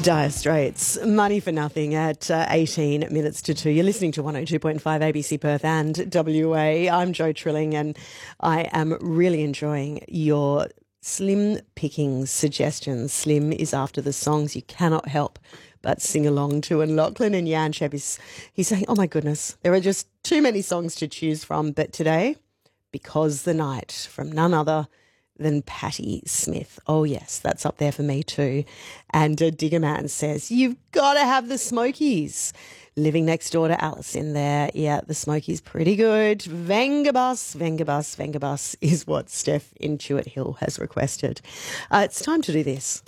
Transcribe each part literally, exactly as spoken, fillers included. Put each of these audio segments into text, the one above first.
Dire Straits, Money for Nothing at uh, eighteen minutes to two. You're listening to one oh two point five A B C Perth and W A. I'm Jo Trilling and I am really enjoying your Slim Pickings suggestions. Slim is after the songs you cannot help but sing along to. And Lachlan and Yanchep is he's saying, oh my goodness, there are just too many songs to choose from. But today, Because the Night from none other than Patti Smith. Oh, yes, that's up there for me too. And uh, Digger Man says, you've got to have the Smokies. Living next door to Alice in there. Yeah, the Smokies pretty good. Vengabus, Vengabus, Vengabus is what Steph in Chewett Hill has requested. Uh, it's time to do this.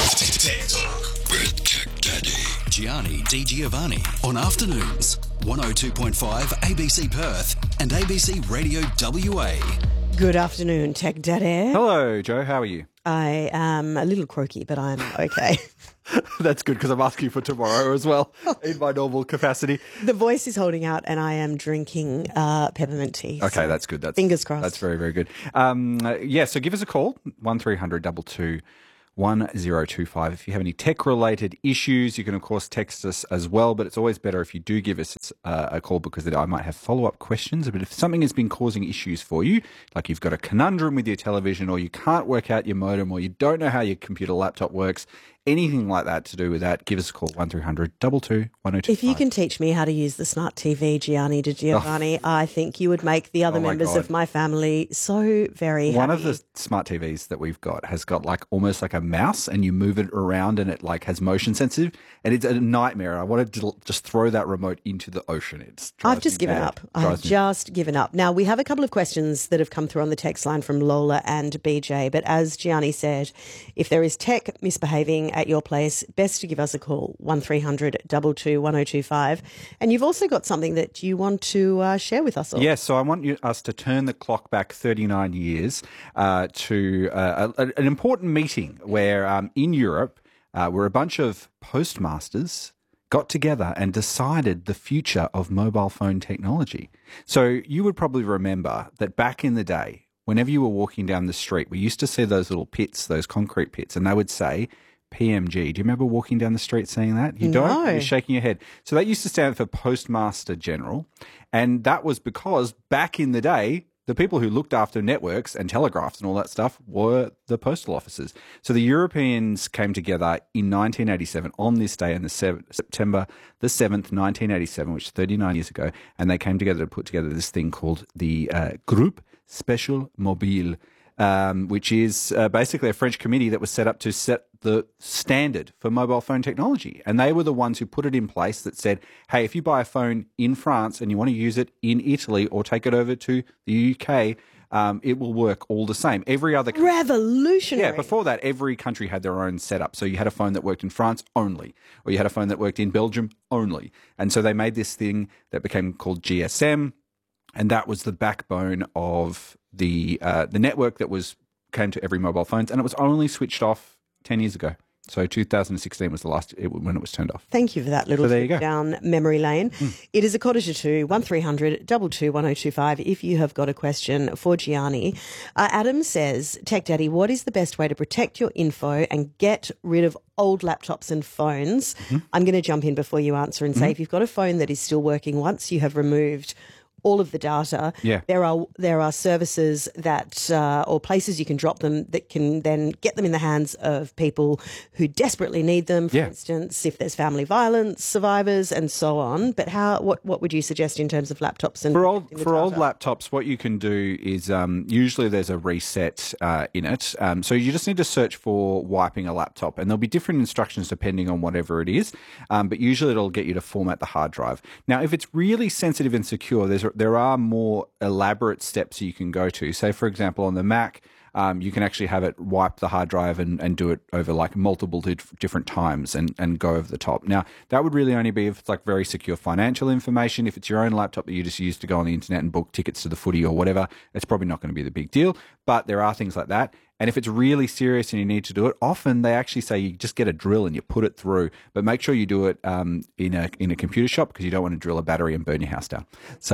Gianni Di Giovanni on afternoons, one oh two point five A B C Perth and A B C Radio W A. Good afternoon, Tech Daddy. Hello, Jo. How are you? I am a little croaky, but I'm okay. That's good because I'm asking for tomorrow as well in my normal capacity. The voice is holding out and I am drinking uh, peppermint tea. Okay, so that's good. That's, fingers crossed. That's very, very good. Um, uh, yeah, so give us a call, one three hundred two two one oh two five. If you have any tech-related issues, you can, of course, text us as well, but it's always better if you do give us uh, a call because I might have follow-up questions. But if something has been causing issues for you, like you've got a conundrum with your television or you can't work out your modem or you don't know how your computer laptop works, anything like that to do with that, give us a call, one three hundred two two one oh two five. If you can teach me how to use the smart T V, Gianni Di Giovanni, oh. I think you would make the other oh members God. of my family so very One happy. of the smart T Vs that we've got has got like almost like a mouse and you move it around and it like has motion sensitive and it's a nightmare. I wanted to just throw that remote into the ocean. It's I've just given mad. up. I've Drives me- just given up. Now, we have a couple of questions that have come through on the text line from Lola and B J, but as Gianni said, if there is tech misbehaving at your place, best to give us a call, one three hundred two two one oh two five. And you've also got something that you want to uh, share with us all. Yes, so I want you, us to turn the clock back thirty-nine years uh, to uh, a, an important meeting where um, in Europe, uh, where a bunch of postmasters got together and decided the future of mobile phone technology. So you would probably remember that back in the day, whenever you were walking down the street, we used to see those little pits, those concrete pits, and they would say P M G. Do you remember walking down the street seeing that? You don't? No. You're shaking your head. So that used to stand for Postmaster General, and that was because back in the day, the people who looked after networks and telegraphs and all that stuff were the postal officers. So the Europeans came together in nineteen eighty-seven on this day, in the seventh, September the seventh, nineteen eighty-seven, which is thirty-nine years ago, and they came together to put together this thing called the uh, Groupe Spécial Mobile, um, which is uh, basically a French committee that was set up to set the standard for mobile phone technology. And they were the ones who put it in place that said, hey, if you buy a phone in France and you want to use it in Italy or take it over to the U K, um, it will work all the same. Every other country, Revolutionary. yeah, before that, every country had their own setup. So you had a phone that worked in France only, or you had a phone that worked in Belgium only. And so they made this thing that became called G S M, and that was the backbone of the uh, the network that was came to every mobile phone, and it was only switched off ten years ago. So two thousand sixteen was the last it, when it was turned off. Thank you for that little So there you trip go. down memory lane. Mm. It is a quarter to two, one three hundred two two one oh two five if you have got a question for Gianni. Uh, Adam says, Tech Daddy, what is the best way to protect your info and get rid of old laptops and phones? Mm-hmm. I'm going to jump in before you answer and say, mm-hmm. if you've got a phone that is still working once you have removed all of the data, yeah. there are there are services that uh, or places you can drop them that can then get them in the hands of people who desperately need them. For yeah. instance, if there's family violence survivors and so on. But how? What what would you suggest in terms of laptops and for old for for old laptops? What you can do is um, usually there's a reset uh, in it. Um, so you just need to search for wiping a laptop, and there'll be different instructions depending on whatever it is. Um, but usually it'll get you to format the hard drive. Now, if it's really sensitive and secure, there's there are more elaborate steps you can go to. Say, for example, on the Mac, um, you can actually have it wipe the hard drive and, and do it over like multiple different times and, and go over the top. Now, that would really only be if it's like very secure financial information. If it's your own laptop that you just use to go on the internet and book tickets to the footy or whatever, it's probably not going to be the big deal. But there are things like that. And if it's really serious and you need to do it, often they actually say you just get a drill and you put it through. But make sure you do it um, in a in a computer shop because you don't want to drill a battery and burn your house down. So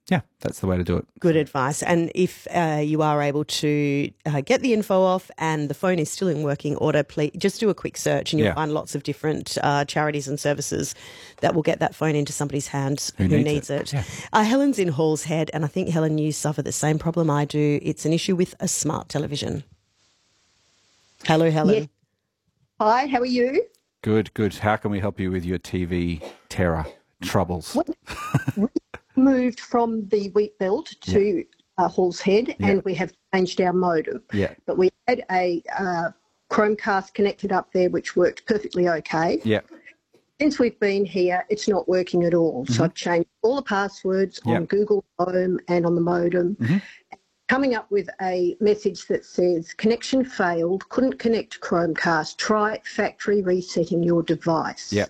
yeah, that's the way to do it. Good advice. And if uh, you are able to uh, get the info off and the phone is still in working order, please just do a quick search and you'll Yeah. find lots of different uh, charities and services that will get that phone into somebody's hands who, Who needs, needs it. it. Yeah. Uh, Helen's in Hall's Head, and I think, Helen, you suffer the same problem I do. It's an issue with a smart television. Hello, Helen. Yes. Hi, how are you? Good, good. How can we help you with your T V terror troubles? We moved from the wheat belt to uh, Hall's Head, Yeah. and we have changed our modem. Yeah, But we had a uh, Chromecast connected up there, which worked perfectly okay. yeah, Since we've been here, it's not working at all. So I've changed all the passwords Yeah. on Google Home and on the modem. Coming up with a message that says, connection failed, couldn't connect to Chromecast, try factory resetting your device. yeah.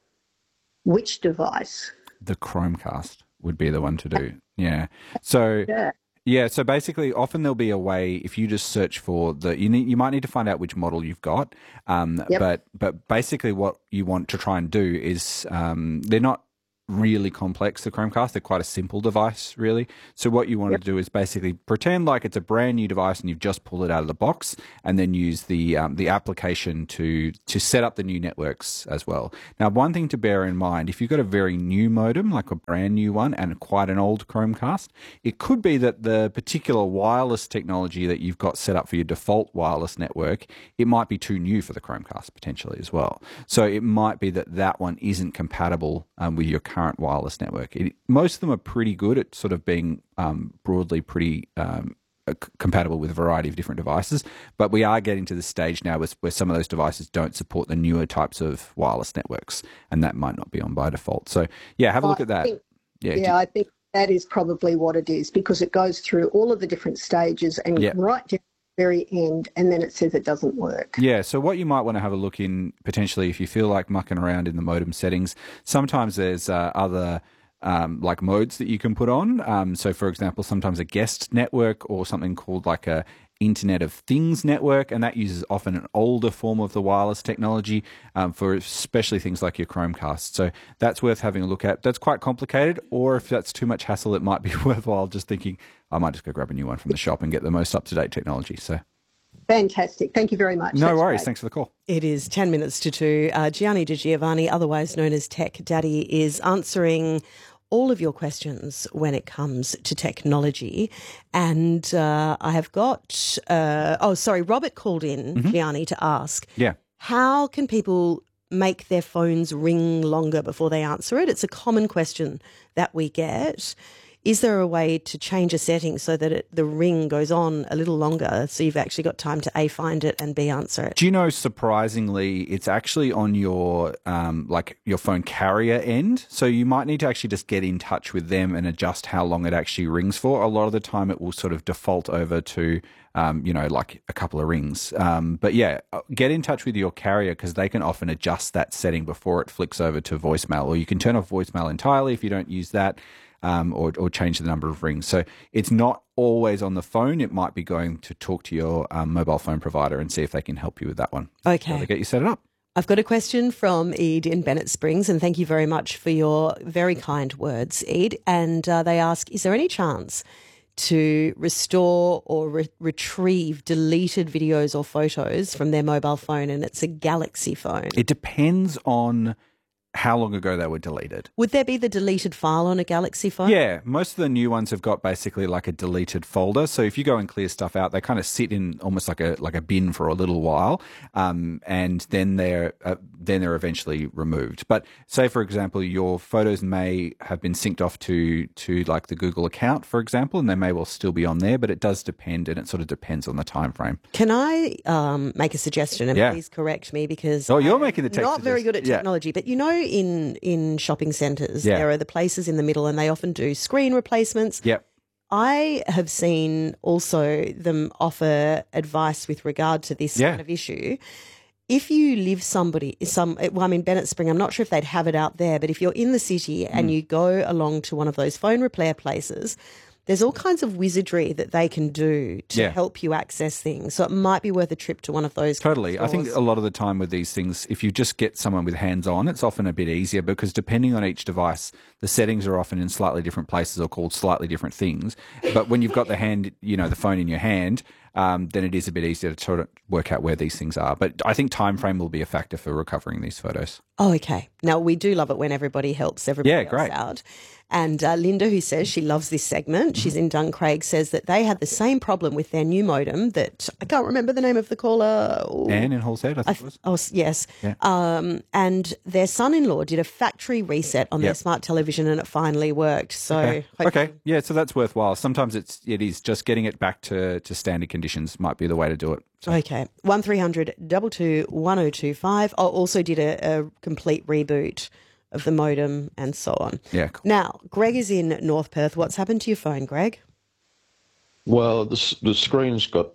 Which device? The Chromecast would be the one to do. Yeah. So Yeah. yeah, so basically, often there'll be a way if you just search for the you need you might need to find out which model you've got. Um, Yep. But but basically, what you want to try and do is um, they're not really complex. The Chromecast, they're quite a simple device, really. So what you want Yep. to do is basically pretend like it's a brand new device and you've just pulled it out of the box, and then use the um, the application to to set up the new networks as well. Now, one thing to bear in mind, if you've got a very new modem, like a brand new one, and quite an old Chromecast, it could be that the particular wireless technology that you've got set up for your default wireless network, it might be too new for the Chromecast potentially as well. So it might be that that one isn't compatible um, with your current wireless network. It, most of them are pretty good at sort of being um, broadly pretty um, uh, c- compatible with a variety of different devices, but we are getting to the stage now where, where some of those devices don't support the newer types of wireless networks, and that might not be on by default. So yeah, have a look I at that. think- Yeah, Yeah, I think that is probably what it is, because it goes through all of the different stages and Yeah. right down to the very end, and then it says it doesn't work. Yeah, so what you might want to have a look in potentially if you feel like mucking around in the modem settings, sometimes there's uh, other um, like modes that you can put on. Um, so, for example, sometimes a guest network or something called like a Internet of Things network, and that uses often an older form of the wireless technology um, for especially things like your Chromecast. So that's worth having a look at. That's quite complicated, or if that's too much hassle, it might be worthwhile just thinking, I might just go grab a new one from the shop and get the most up-to-date technology. So Fantastic. Thank you very much. no That's worries. great. Thanks for the call. It is ten minutes to two. Uh, Gianni Di Giovanni, otherwise known as Tech Daddy, is answering all of your questions when it comes to technology. And uh, I have got, uh, oh, sorry, Robert called in, Gianni, to ask, Yeah. how can people make their phones ring longer before they answer it? It's a common question that we get. Is there a way to change a setting so that it, the ring goes on a little longer so you've actually got time to A, find it, and B, answer it? Do you know, surprisingly, it's actually on your um, like your phone carrier end. So you might need to actually just get in touch with them and adjust how long it actually rings for. A lot of the time it will sort of default over to, um, you know, like a couple of rings. Um, but yeah, get in touch with your carrier because they can often adjust that setting before it flicks over to voicemail. Or you can turn off voicemail entirely if you don't use that. Um, or, or change the number of rings. So it's not always on the phone. It might be going to talk to your um, mobile phone provider and see if they can help you with that one. Okay. To get you set it up. I've got a question from Ede in Bennett Springs, and thank you very much for your very kind words, Ede. And uh, they ask, is there any chance to restore or re- retrieve deleted videos or photos from their mobile phone? And it's a Galaxy phone. It depends on how long ago they were deleted. Would there be the deleted file on a Galaxy phone? Yeah, most of the new ones have got basically like a deleted folder. So if you go and clear stuff out, they kind of sit in almost like a like a bin for a little while, um, and then they're uh, then they're eventually removed. But say, for example, your photos may have been synced off to to like the Google account, for example, and they may well still be on there. But it does depend, and it sort of depends on the time frame. Can I um, make a suggestion? And Yeah. please correct me because Oh, you're I'm making the tech not very good at suggestion. Yeah. technology. But you know, in in shopping centres, Yeah. there are the places in the middle, and they often do screen replacements. Yep. I have seen also them offer advice with regard to this Yeah. kind of issue. If you live somebody, some, well, I mean, Bennett Spring, I'm not sure if they'd have it out there, but if you're in the city and you go along to one of those phone repair places, there's all kinds of wizardry that they can do to Yeah. help you access things. So it might be worth a trip to one of those. Totally. I think stores. a lot of the time with these things, if you just get someone with hands on, it's often a bit easier because depending on each device, the settings are often in slightly different places or called slightly different things. But when you've got the hand, you know, the phone in your hand, um, then it is a bit easier to sort of work out where these things are. But I think time frame will be a factor for recovering these photos. Oh, okay. Now, we do love it when everybody helps everybody Yeah, else great. out. And uh, Linda, who says she loves this segment, she's in Duncraig, says that they had the same problem with their new modem that I can't remember the name of the caller. Ooh. Anne in Halstead, I I think th- it was. oh, s- yes. Yeah. Um, and their son-in-law did a factory reset on their Yep. smart television and it finally worked. So Okay. hopefully- okay, yeah, so that's worthwhile. Sometimes it's it is just getting it back to, to standard conditions might be the way to do it. So, Okay. one three hundred two two one oh two five. I also did a, a complete reboot of the modem and so on. yeah, cool. Now, Greg is in North Perth. What's happened to your phone, Greg? Well, the, s- the screen's got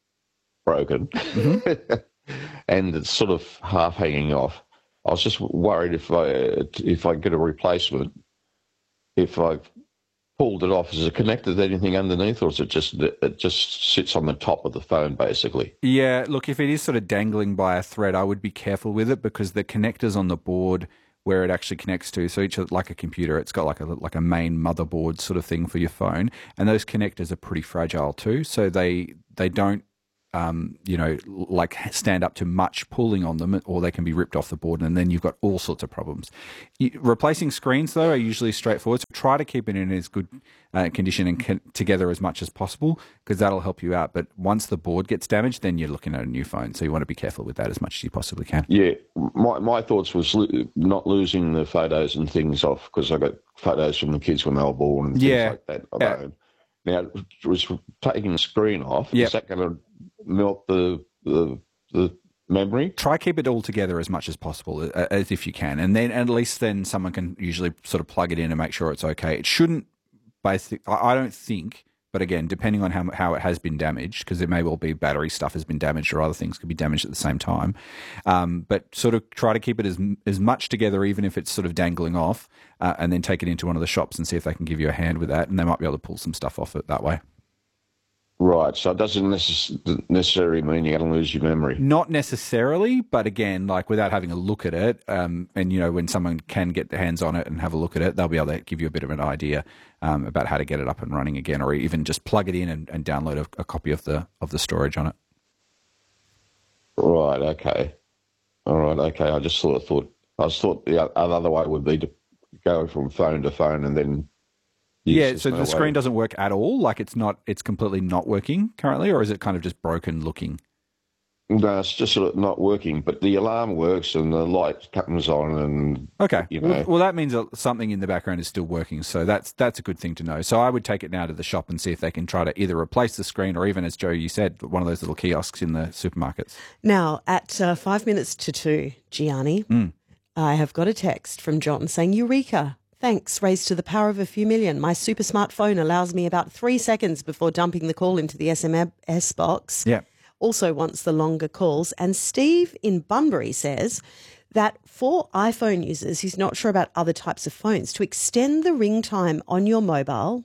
broken Mm-hmm. and it's sort of half hanging off. I was just worried if I if I get a replacement, if I pulled it off, is it connected to anything underneath, or is it just it just sits on the top of the phone basically? Yeah, look, if it is sort of dangling by a thread, I would be careful with it because the connectors on the board where it actually connects to, so each like a computer, it's got like a like a main motherboard sort of thing for your phone, and those connectors are pretty fragile too, so they they don't um, you know, like stand up to much pulling on them, or they can be ripped off the board, and then you've got all sorts of problems. You, replacing screens, though, are usually straightforward. So try to keep it in as good uh, condition and con- together as much as possible, because that'll help you out. But once the board gets damaged, then you're looking at a new phone. So you want to be careful with that as much as you possibly can. Yeah, my my thoughts was lo- not losing the photos and things off, because I got photos from the kids when they were born and things Yeah. like that. Yeah. alone. Now, it was taking the screen off. Yep. Is that going to melt the the the memory? Try keep it all together as much as possible, uh, as if you can, and then at least then someone can usually sort of plug it in and make sure it's okay. It shouldn't, basic. I I don't think, but again, depending on how how it has been damaged, because it may well be battery stuff has been damaged or other things could be damaged at the same time. Um, but sort of try to keep it as as much together, even if it's sort of dangling off, uh, and then take it into one of the shops and see if they can give you a hand with that, and they might be able to pull some stuff off it that way. Right, so it doesn't necess- necessarily mean you're going to lose your memory. Not necessarily, but again, like without having a look at it, um, and you know, when someone can get their hands on it and have a look at it, they'll be able to give you a bit of an idea um, about how to get it up and running again, or even just plug it in and, and download a, a copy of the of the storage on it. Right, okay. All right, okay. I just sort of thought, I just thought the o- other way would be to go from phone to phone and then. use Yeah, this so no the way. screen doesn't work at all. Like it's not, it's completely not working currently, or is it kind of just broken looking? No, it's just sort of not working, but the alarm works and the light comes on and. Okay. You Well, know. well, that means that something in the background is still working. So that's that's a good thing to know. So I would take it now to the shop and see if they can try to either replace the screen or even, as Joe, you said, one of those little kiosks in the supermarkets. Now, at uh, five minutes to two, Gianni, Mm. I have got a text from John saying, Eureka, thanks, raised to the power of a few million. My super smartphone allows me about three seconds before dumping the call into the S M S box. Yeah. Also wants the longer calls. And Steve in Bunbury says that for iPhone users, he's not sure about other types of phones, to extend the ring time on your mobile,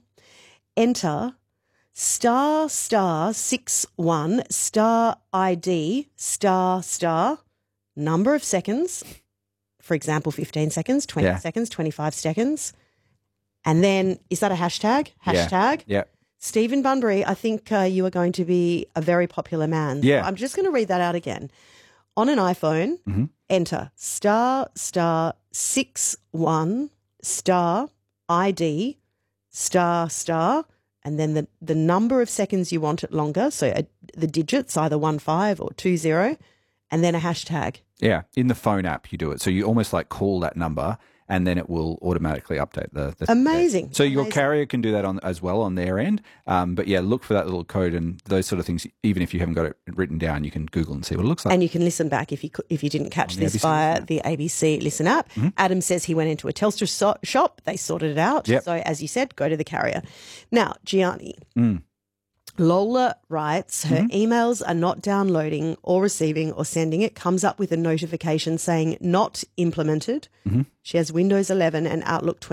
enter star star six one star I D star star number of seconds, for example, fifteen seconds, twenty Yeah. seconds, twenty-five seconds. And then is that a hashtag? Yeah. Hashtag? Yeah. Stephen Bunbury, I think uh, you are going to be a very popular man. Yeah. I'm just going to read that out again. On an iPhone, Mhm. enter star star six one star I D star star, and then the, the number of seconds you want it longer. So uh, the digits, either one five or two zero, and then a hashtag. Yeah. In the phone app, you do it. So you almost like call that number, and then it will automatically update the. the Amazing. So your Amazing. carrier can do that on as well on their end. Um, but yeah, look for that little code and those sort of things. Even if you haven't got it written down, you can Google and see what it looks like. And you can listen back if you cou- if you didn't catch On the this A B C via Listen app. the A B C Listen app. Adam says he went into a Telstra so- shop. They sorted it out. Yep. So as you said, go to the carrier. Now, Gianni, Mm. Lola writes her emails are not downloading or receiving or sending. It comes up with a notification saying not implemented. Mm-hmm. She has Windows eleven and Outlook twenty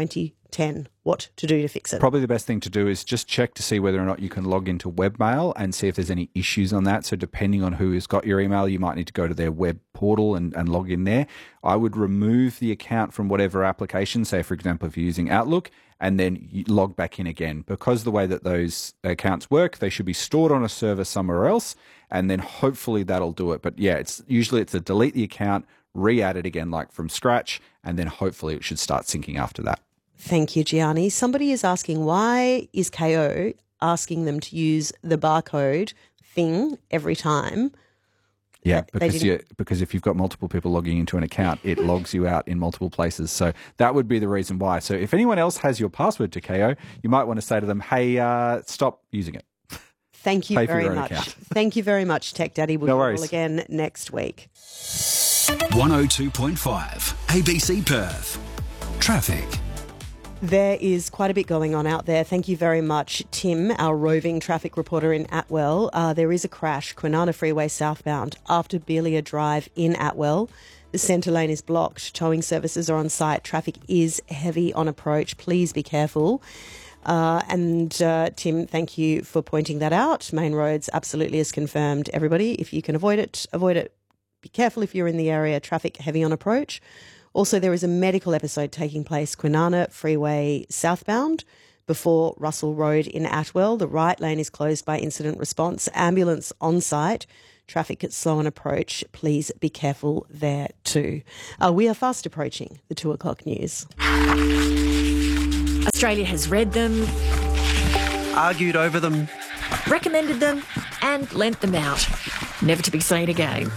ten. What to do to fix it? Probably the best thing to do is just check to see whether or not you can log into webmail and see if there's any issues on that. So depending on who has got your email, you might need to go to their web portal and, and log in there. I would remove the account from whatever application, say, for example, if you're using Outlook, and then you log back in again. Because the way that those accounts work, they should be stored on a server somewhere else, and then hopefully that'll do it. But yeah, it's usually it's a delete the account, re-add it again like from scratch, and then hopefully it should start syncing after that. Thank you, Gianni. Somebody is asking, why is K O asking them to use the barcode thing every time? Yeah, because you because if you've got multiple people logging into an account, it logs you out in multiple places. So that would be the reason why. So if anyone else has your password to K O, you might want to say to them, hey, uh, stop using it. Thank you Pay for very your own much. account. Thank you very much, Tech Daddy. We'll No do it worries. all again next week. one oh two point five A B C Perth. Traffic. There is quite a bit going on out there. Thank you very much, Tim, our roving traffic reporter in Atwell. Uh, there is a crash, Kwinana Freeway southbound, after Belia Drive in Atwell. The centre lane is blocked. Towing services are on site. Traffic is heavy on approach. Please be careful. Uh, and uh, Tim, thank you for pointing that out. Main roads absolutely is confirmed. Everybody, if you can avoid it, avoid it. Be careful if you're in the area. Traffic heavy on approach. Also, there is a medical episode taking place Kwinana Freeway southbound before Russell Road in Atwell. The right lane is closed by incident response. Ambulance on site. Traffic at slow on approach. Please be careful there too. Uh, we are fast approaching the two o'clock news. Australia has read them, argued over them, recommended them and lent them out. Never to be seen again.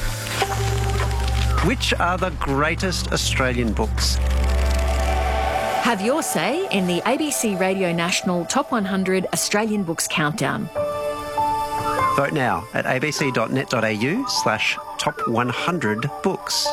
Which are the greatest Australian books? Have your say in the A B C Radio National Top one hundred Australian Books Countdown. Vote now at abc.net.au slash top 100 books.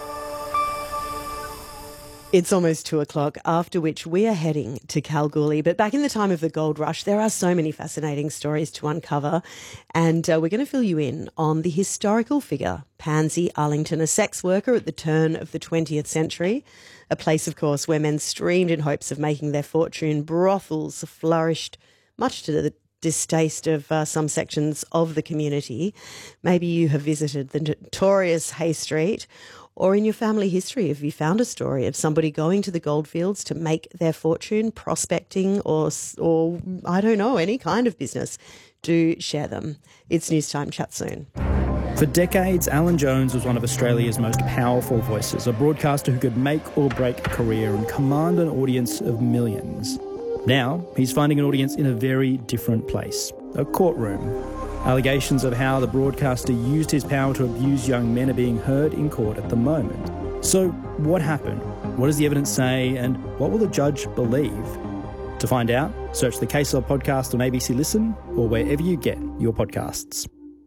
It's almost two o'clock, after which we are heading to Kalgoorlie. But back in the time of the gold rush, there are so many fascinating stories to uncover. And uh, we're going to fill you in on the historical figure, Pansy Arlington, a sex worker at the turn of the twentieth century. A place, of course, where men streamed in hopes of making their fortune. Brothels flourished, much to the distaste of uh, some sections of the community. Maybe you have visited the notorious Hay Street, or in your family history, have you found a story of somebody going to the goldfields to make their fortune, prospecting, or, or I don't know, any kind of business? Do share them. It's News Time. Chat soon. For decades, Alan Jones was one of Australia's most powerful voices, a broadcaster who could make or break a career and command an audience of millions. Now, he's finding an audience in a very different place, a courtroom. Allegations of how the broadcaster used his power to abuse young men are being heard in court at the moment. So, what happened? What does the evidence say? And what will the judge believe? To find out, search the Case Law podcast on A B C Listen or wherever you get your podcasts.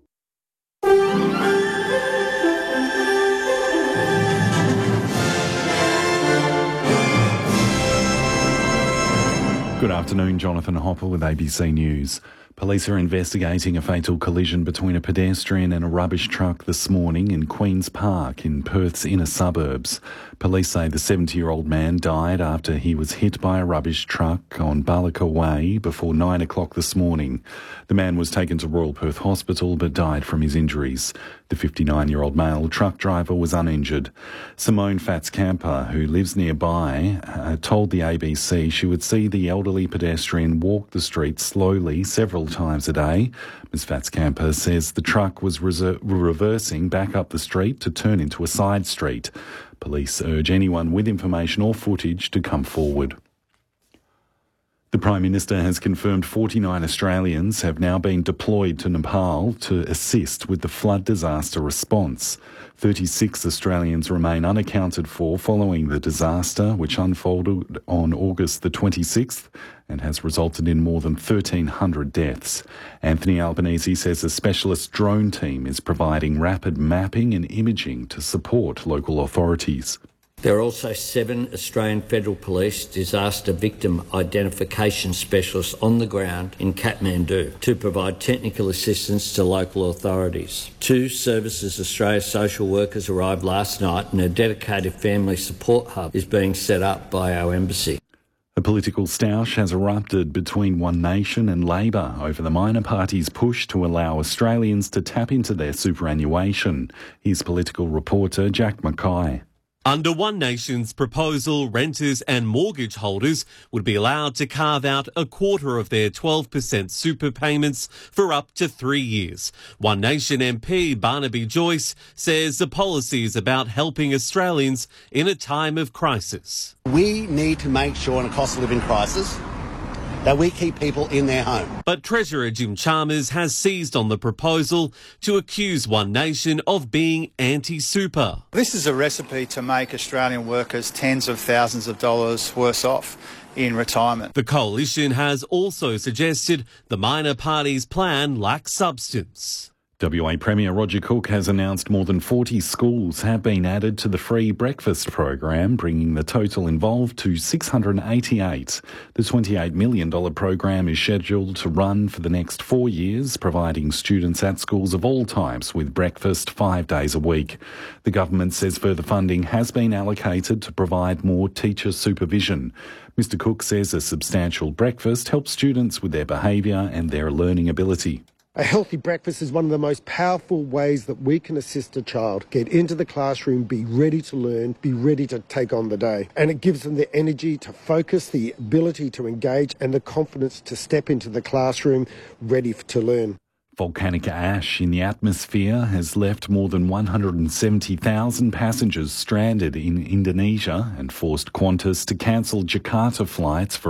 Good afternoon, Jonathan Hopper with A B C News. Police are investigating a fatal collision between a pedestrian and a rubbish truck this morning in Queen's Park in Perth's inner suburbs. Police say the seventy-year-old man died after he was hit by a rubbish truck on Balaka Way before nine o'clock this morning. The man was taken to Royal Perth Hospital but died from his injuries. The fifty-nine-year-old male truck driver was uninjured. Simone Fats-Camper, who lives nearby, uh, told the A B C she would see the elderly pedestrian walk the street slowly several times a day. Miz Fats-Camper says the truck was reser- reversing back up the street to turn into a side street. Police urge anyone with information or footage to come forward. The Prime Minister has confirmed forty-nine Australians have now been deployed to Nepal to assist with the flood disaster response. thirty-six Australians remain unaccounted for following the disaster, which unfolded on August the twenty-sixth and has resulted in more than thirteen hundred deaths. Anthony Albanese says a specialist drone team is providing rapid mapping and imaging to support local authorities. There are also seven Australian Federal Police disaster victim identification specialists on the ground in Kathmandu to provide technical assistance to local authorities. Two Services Australia social workers arrived last night and a dedicated family support hub is being set up by our embassy. A political stoush has erupted between One Nation and Labor over the minor party's push to allow Australians to tap into their superannuation. Here's political reporter Jack Mackay. Under One Nation's proposal, renters and mortgage holders would be allowed to carve out a quarter of their twelve percent super payments for up to three years. One Nation M P Barnaby Joyce says the policy is about helping Australians in a time of crisis. We need to make sure in a cost of living crisis that we keep people in their home. But Treasurer Jim Chalmers has seized on the proposal to accuse One Nation of being anti-super. This is a recipe to make Australian workers tens of thousands of dollars worse off in retirement. The coalition has also suggested the minor party's plan lacks substance. W A Premier Roger Cook has announced more than forty schools have been added to the free breakfast program, bringing the total involved to six hundred eighty-eight. The twenty-eight million dollars program is scheduled to run for the next four years, providing students at schools of all types with breakfast five days a week. The government says further funding has been allocated to provide more teacher supervision. Mister Cook says a substantial breakfast helps students with their behaviour and their learning ability. A healthy breakfast is one of the most powerful ways that we can assist a child get into the classroom, be ready to learn, be ready to take on the day. And it gives them the energy to focus, the ability to engage and the confidence to step into the classroom ready to learn. Volcanic ash in the atmosphere has left more than one hundred seventy thousand passengers stranded in Indonesia and forced Qantas to cancel Jakarta flights for